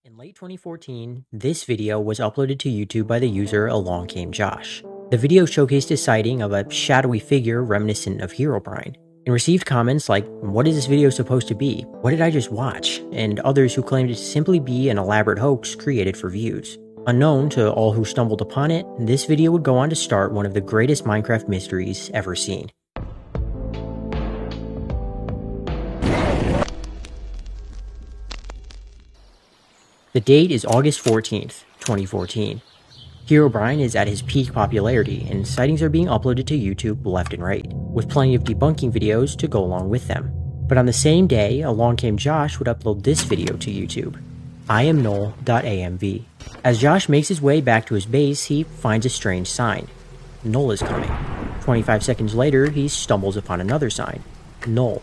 In late 2014, this video was uploaded to YouTube by the user Along Came Josh. The video showcased a sighting of a shadowy figure reminiscent of Herobrine, and received comments like, "What is this video supposed to be? What did I just watch?" and others who claimed it to simply be an elaborate hoax created for views. Unknown to all who stumbled upon it, this video would go on to start one of the greatest Minecraft mysteries ever seen. The date is August 14th, 2014. Herobrine is at his peak popularity, and sightings are being uploaded to YouTube left and right, with plenty of debunking videos to go along with them. But on the same day, Along Came Josh would upload this video to YouTube, IamNoel.amv. As Josh makes his way back to his base, he finds a strange sign. Noel is coming. 25 seconds later, he stumbles upon another sign, Noel.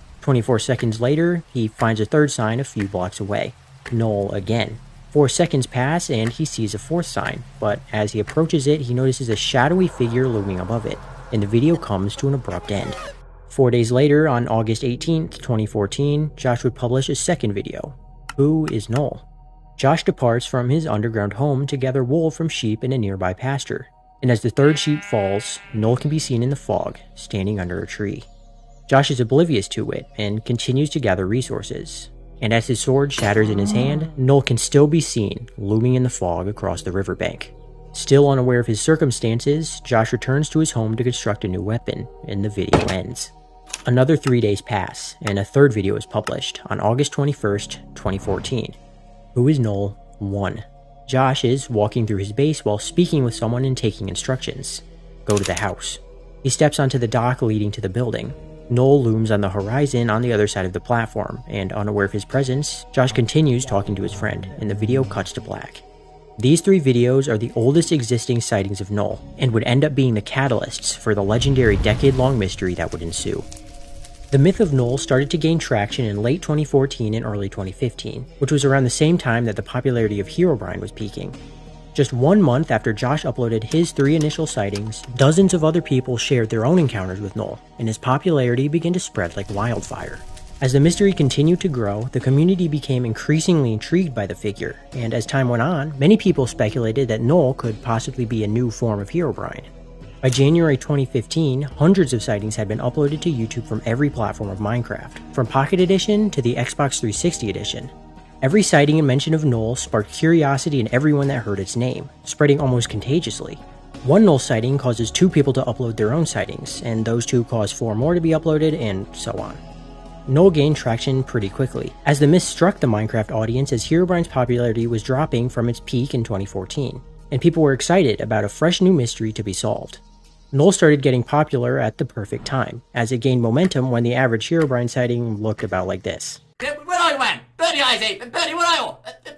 24 seconds later, he finds a third sign a few blocks away, Noel again. 4 seconds pass and he sees a fourth sign, but as he approaches it, he notices a shadowy figure looming above it, and the video comes to an abrupt end. 4 days later, on August 18th, 2014, Josh would publish a second video, Who is Noel? Josh departs from his underground home to gather wool from sheep in a nearby pasture, and as the third sheep falls, Noel can be seen in the fog, standing under a tree. Josh is oblivious to it and continues to gather resources. And as his sword shatters in his hand, Noel can still be seen, looming in the fog across the riverbank. Still unaware of his circumstances, Josh returns to his home to construct a new weapon, and the video ends. Another 3 days pass, and a third video is published on August 21st, 2014. Who is Noel 1? Josh is walking through his base while speaking with someone and taking instructions. Go to the house. He steps onto the dock leading to the building. Noel looms on the horizon on the other side of the platform, and unaware of his presence, Josh continues talking to his friend, and the video cuts to black. These 3 videos are the oldest existing sightings of Noel, and would end up being the catalysts for the legendary decade-long mystery that would ensue. The myth of Noel started to gain traction in late 2014 and early 2015, which was around the same time that the popularity of Herobrine was peaking. Just 1 month after Josh uploaded his 3 initial sightings, dozens of other people shared their own encounters with Noel, and his popularity began to spread like wildfire. As the mystery continued to grow, the community became increasingly intrigued by the figure, and as time went on, many people speculated that Noel could possibly be a new form of Herobrine. By January 2015, hundreds of sightings had been uploaded to YouTube from every platform of Minecraft, from Pocket Edition to the Xbox 360 Edition. Every sighting and mention of Noel sparked curiosity in everyone that heard its name, spreading almost contagiously. One Noel sighting causes 2 people to upload their own sightings, and those 2 cause 4 more to be uploaded, and so on. Noel gained traction pretty quickly, as the myth struck the Minecraft audience as Herobrine's popularity was dropping from its peak in 2014, and people were excited about a fresh new mystery to be solved. Noel started getting popular at the perfect time, as it gained momentum when the average Herobrine sighting looked about like this. Where are you, man? Birdie eyes, eh? Birdie, where are you?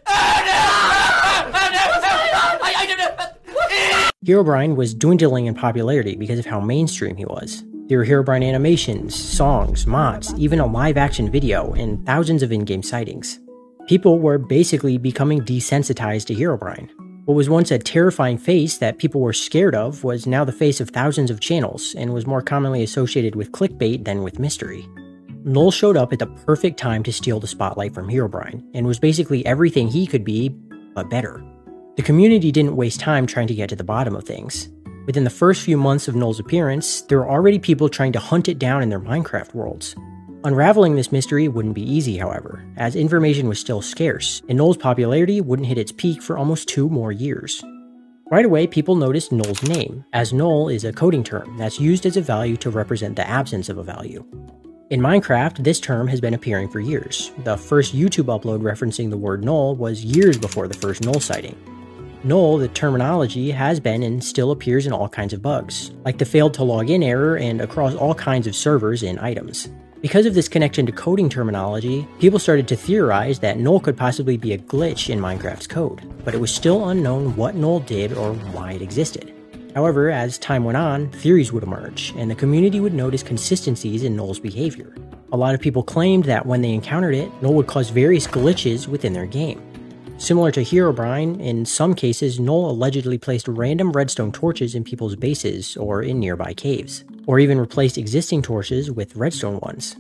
Herobrine was dwindling in popularity because of how mainstream he was. There were Herobrine animations, songs, mods, even a live-action video, and thousands of in-game sightings. People were basically becoming desensitized to Herobrine. What was once a terrifying face that people were scared of was now the face of thousands of channels, and was more commonly associated with clickbait than with mystery. Noel showed up at the perfect time to steal the spotlight from Herobrine, and was basically everything he could be, but better. The community didn't waste time trying to get to the bottom of things. Within the first few months of Noel's appearance, there were already people trying to hunt it down in their Minecraft worlds. Unraveling this mystery wouldn't be easy, however, as information was still scarce, and Noel's popularity wouldn't hit its peak for almost 2 more years. Right away, people noticed Noel's name, as Noel is a coding term that's used as a value to represent the absence of a value. In Minecraft, this term has been appearing for years. The first YouTube upload referencing the word Noel was years before the first Noel sighting. Noel, the terminology, has been and still appears in all kinds of bugs, like the failed to log in error and across all kinds of servers and items. Because of this connection to coding terminology, people started to theorize that Noel could possibly be a glitch in Minecraft's code, but it was still unknown what Noel did or why it existed. However, as time went on, theories would emerge, and the community would notice consistencies in Noel's behavior. A lot of people claimed that when they encountered it, Noel would cause various glitches within their game. Similar to Herobrine, in some cases, Noel allegedly placed random redstone torches in people's bases or in nearby caves, or even replaced existing torches with redstone ones.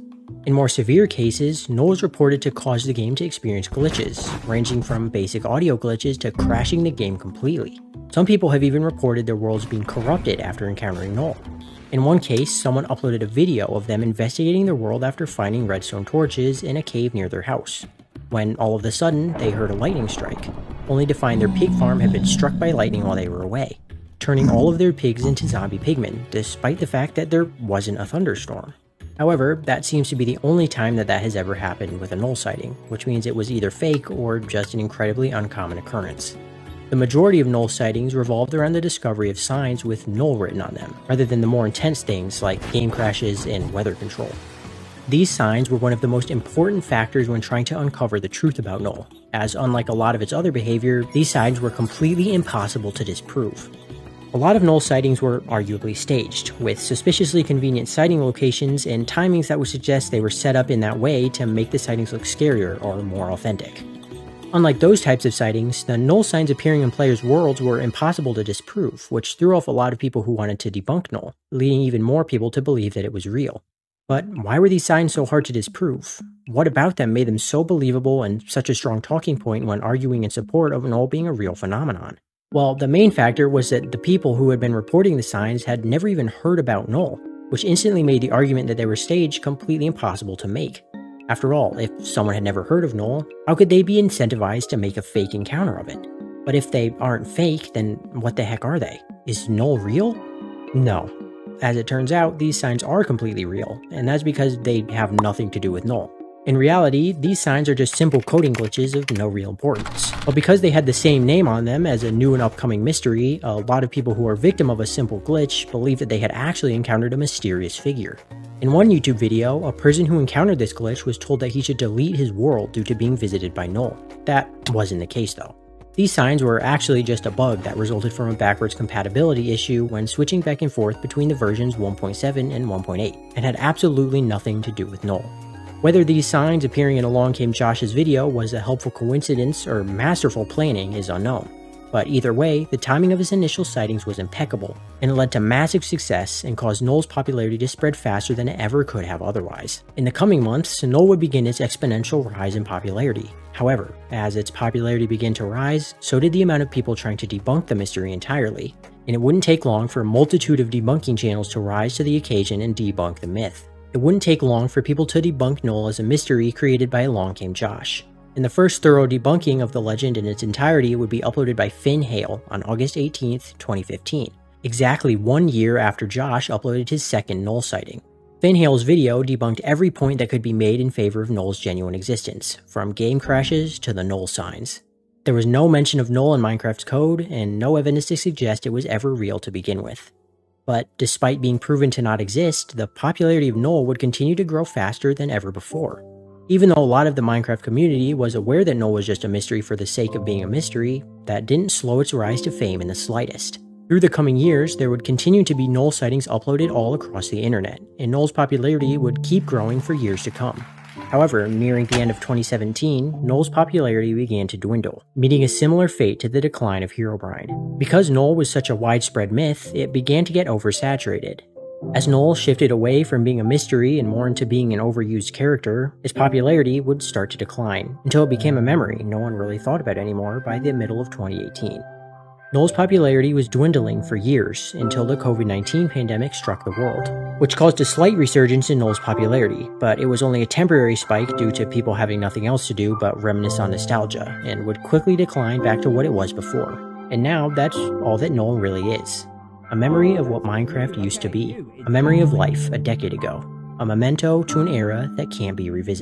In more severe cases, Null is reported to cause the game to experience glitches, ranging from basic audio glitches to crashing the game completely. Some people have even reported their worlds being corrupted after encountering Null. In one case, someone uploaded a video of them investigating their world after finding redstone torches in a cave near their house, when all of a sudden they heard a lightning strike, only to find their pig farm had been struck by lightning while they were away, turning all of their pigs into zombie pigmen, despite the fact that there wasn't a thunderstorm. However, that seems to be the only time that has ever happened with a Null sighting, which means it was either fake or just an incredibly uncommon occurrence. The majority of Null sightings revolved around the discovery of signs with Null written on them, rather than the more intense things like game crashes and weather control. These signs were one of the most important factors when trying to uncover the truth about Null, as unlike a lot of its other behavior, these signs were completely impossible to disprove. A lot of Null sightings were arguably staged, with suspiciously convenient sighting locations and timings that would suggest they were set up in that way to make the sightings look scarier or more authentic. Unlike those types of sightings, the Null signs appearing in players' worlds were impossible to disprove, which threw off a lot of people who wanted to debunk Null, leading even more people to believe that it was real. But why were these signs so hard to disprove? What about them made them so believable and such a strong talking point when arguing in support of Null being a real phenomenon? Well, the main factor was that the people who had been reporting the signs had never even heard about Null, which instantly made the argument that they were staged completely impossible to make. After all, if someone had never heard of Null, how could they be incentivized to make a fake encounter of it? But if they aren't fake, then what the heck are they? Is Null real? No. As it turns out, these signs are completely real, and that's because they have nothing to do with Null. In reality, these signs are just simple coding glitches of no real importance. But because they had the same name on them as a new and upcoming mystery, a lot of people who are victim of a simple glitch believe that they had actually encountered a mysterious figure. In one YouTube video, a person who encountered this glitch was told that he should delete his world due to being visited by Null. That wasn't the case though. These signs were actually just a bug that resulted from a backwards compatibility issue when switching back and forth between the versions 1.7 and 1.8, and had absolutely nothing to do with Null. Whether these signs appearing in Along Came Josh's video was a helpful coincidence or masterful planning is unknown, but either way, the timing of his initial sightings was impeccable, and it led to massive success and caused Null's popularity to spread faster than it ever could have otherwise. In the coming months, Null would begin its exponential rise in popularity. However, as its popularity began to rise, so did the amount of people trying to debunk the mystery entirely, and it wouldn't take long for a multitude of debunking channels to rise to the occasion and debunk the myth. It wouldn't take long for people to debunk Null as a mystery created by Along Came Josh. And the first thorough debunking of the legend in its entirety would be uploaded by Finn Hale on August 18, 2015, exactly 1 year after Josh uploaded his second Null sighting. Finn Hale's video debunked every point that could be made in favor of Null's genuine existence, from game crashes to the Null signs. There was no mention of Null in Minecraft's code, and no evidence to suggest it was ever real to begin with. But despite being proven to not exist, the popularity of Null would continue to grow faster than ever before. Even though a lot of the Minecraft community was aware that Null was just a mystery for the sake of being a mystery, that didn't slow its rise to fame in the slightest. Through the coming years, there would continue to be Null sightings uploaded all across the internet, and Null's popularity would keep growing for years to come. However, nearing the end of 2017, Null's popularity began to dwindle, meeting a similar fate to the decline of Herobrine. Because Null was such a widespread myth, it began to get oversaturated. As Null shifted away from being a mystery and more into being an overused character, its popularity would start to decline, until it became a memory no one really thought about anymore by the middle of 2018. Null's popularity was dwindling for years until the COVID-19 pandemic struck the world, which caused a slight resurgence in Null's popularity, but it was only a temporary spike due to people having nothing else to do but reminisce on nostalgia, and would quickly decline back to what it was before. And now that's all that Null really is. A memory of what Minecraft used to be, a memory of life a decade ago, a memento to an era that can't be revisited.